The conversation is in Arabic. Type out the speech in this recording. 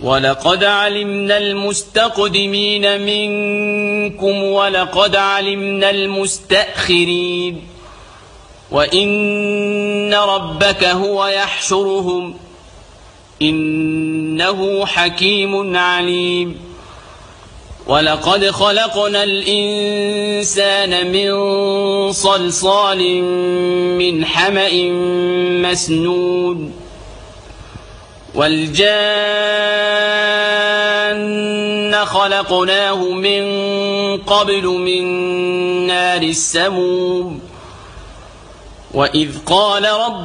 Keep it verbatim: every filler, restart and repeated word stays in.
ولقد علمنا المستقدمين منكم ولقد علمنا المستأخرين وإن ربك هو يحشرهم إنه حكيم عليم ولقد خلقنا الإنسان من صلصال من حمأ مسنون والجان خلقناه من قبل من نار السموم وإذ قال رب